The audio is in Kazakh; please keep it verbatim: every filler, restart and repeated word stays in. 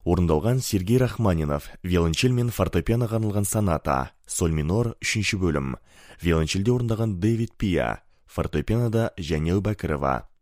Орындалған Сергей Рахманинов, виолончель мен фортепианоға арналған соната, соль минор, үшінші бөлім. Виолончельде орындаған Дэвид Пия, фортепианода Жәнел Бәкірова.